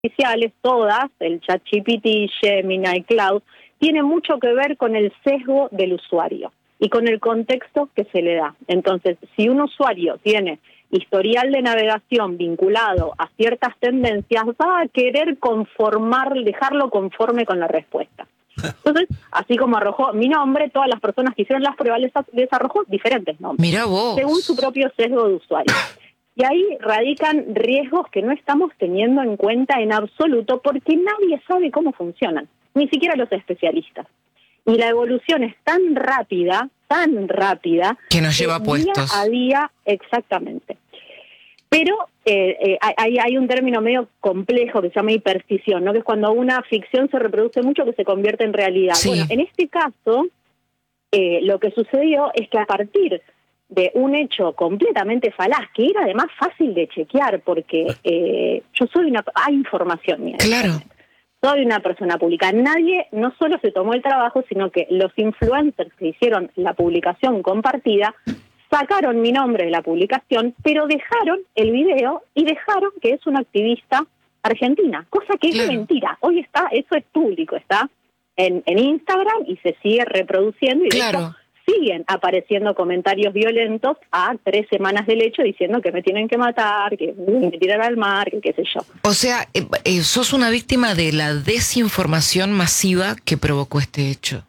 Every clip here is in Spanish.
artificiales, todas, el ChatGPT, Gemini, Cloud, tiene mucho que ver con el sesgo del usuario y con el contexto que se le da. Entonces, si un usuario tiene historial de navegación vinculado a ciertas tendencias, va a querer dejarlo conforme con la respuesta. Entonces, así como arrojó mi nombre, todas las personas que hicieron las pruebas les arrojó diferentes nombres. Mirá vos. Según su propio sesgo de usuario. Y ahí radican riesgos que no estamos teniendo en cuenta en absoluto porque nadie sabe cómo funcionan, ni siquiera los especialistas. Y la evolución es tan rápida, que nos lleva puestos. Día a día, exactamente. Pero hay un término medio complejo que se llama hiperstición, ¿no? Que es cuando una ficción se reproduce mucho que se convierte en realidad. Sí. Bueno, en este caso, lo que sucedió es que a partir de un hecho completamente falaz, que era además fácil de chequear, porque yo hay información mía. Claro. Soy una persona pública. Nadie no solo se tomó el trabajo, sino que los influencers que hicieron la publicación compartida sacaron mi nombre de la publicación, pero dejaron el video y dejaron que es una activista argentina, cosa que es mentira. Hoy eso es público, está en Instagram y se sigue reproduciendo y de hecho, siguen apareciendo comentarios violentos a 3 semanas del hecho diciendo que me tienen que matar, que me tirar al mar, que qué sé yo. O sea, sos una víctima de la desinformación masiva que provocó este hecho.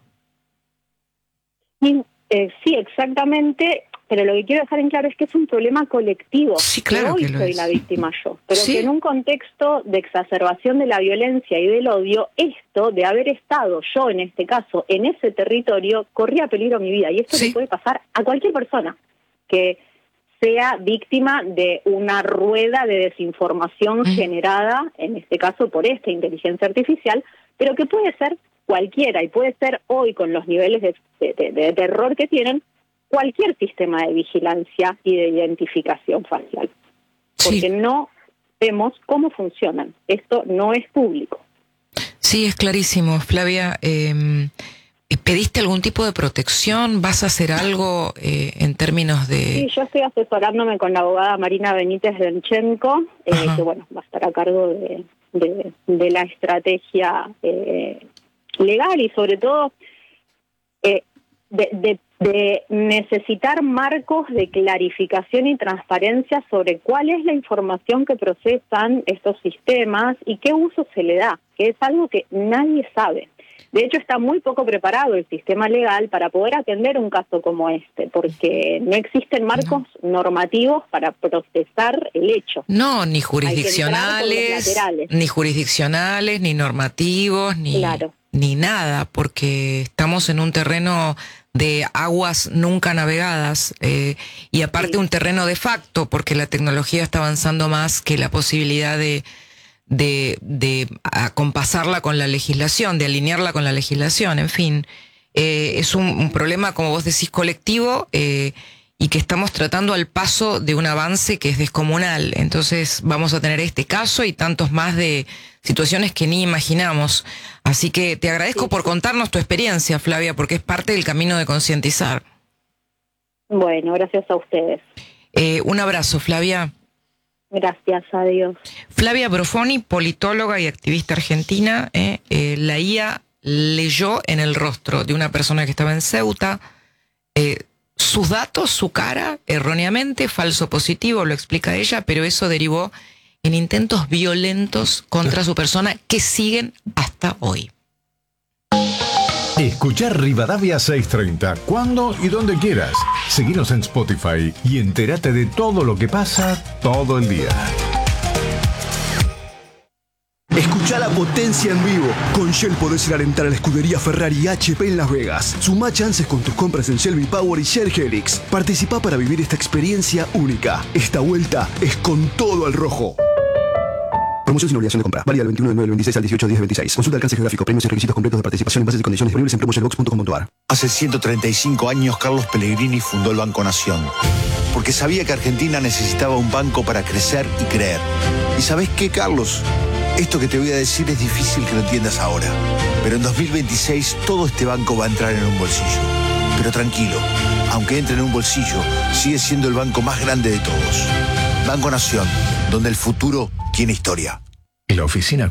Sí, exactamente, pero lo que quiero dejar en claro es que es un problema colectivo. Sí, claro que hoy que lo soy es. la víctima yo, pero Sí. que en un contexto de exacerbación de la violencia y del odio, esto de haber estado yo, en este caso, en ese territorio, corría peligro mi vida. Y esto le puede pasar a cualquier persona que sea víctima de una rueda de desinformación generada, en este caso por esta inteligencia artificial, pero que puede ser cualquiera y puede ser hoy con los niveles de terror que tienen, cualquier sistema de vigilancia y de identificación facial. Porque no vemos cómo funcionan. Esto no es público. Sí, es clarísimo. Flavia, ¿pediste algún tipo de protección? ¿Vas a hacer algo en términos de...? Sí, yo estoy asesorándome con la abogada Marina Benítez Denchenko, que bueno, va a estar a cargo de la estrategia legal y sobre todo de necesitar marcos de clarificación y transparencia sobre cuál es la información que procesan estos sistemas y qué uso se le da, que es algo que nadie sabe. De hecho, está muy poco preparado el sistema legal para poder atender un caso como este, porque no existen marcos normativos para procesar el hecho. No, ni jurisdiccionales, ni normativos, ni nada, porque estamos en un terreno de aguas nunca navegadas y aparte un terreno de facto, porque la tecnología está avanzando más que la posibilidad de acompasarla con la legislación, de alinearla con la legislación, en fin. Es un problema, como vos decís, colectivo y que estamos tratando al paso de un avance que es descomunal. Entonces vamos a tener este caso y tantos más de situaciones que ni imaginamos. Así que te agradezco por contarnos tu experiencia, Flavia, porque es parte del camino de concientizar. Bueno, gracias a ustedes. Un abrazo, Flavia. Gracias, adiós. Flavia Brofoni, politóloga y activista argentina, la IA leyó en el rostro de una persona que estaba en Ceuta sus datos, su cara, erróneamente, falso positivo, lo explica ella, pero eso derivó en intentos violentos contra su persona que siguen hasta hoy. Escuchar Rivadavia 630 cuando y donde quieras. Seguinos en Spotify y entérate de todo lo que pasa todo el día. Escucha la potencia en vivo. Con Shell podés ir a alentar a la escudería Ferrari y HP en Las Vegas. Sumá chances con tus compras en Shell V-Power y Shell Helix. Participá para vivir esta experiencia única. Esta vuelta es con todo al rojo. Promoción sin obligación de compra. Válida del 21 del 9 del 26 al 18 del 10 del 26. Consulta alcance geográfico, premios y requisitos completos de participación en bases y condiciones disponibles en promoshellbox.com.ar. Hace 135 años Carlos Pellegrini fundó el Banco Nación. Porque sabía que Argentina necesitaba un banco para crecer y creer. ¿Y sabés qué, Carlos? Esto que te voy a decir es difícil que lo entiendas ahora. Pero en 2026 todo este banco va a entrar en un bolsillo. Pero tranquilo, aunque entre en un bolsillo, sigue siendo el banco más grande de todos. Banco Nación, donde el futuro tiene historia. y la oficina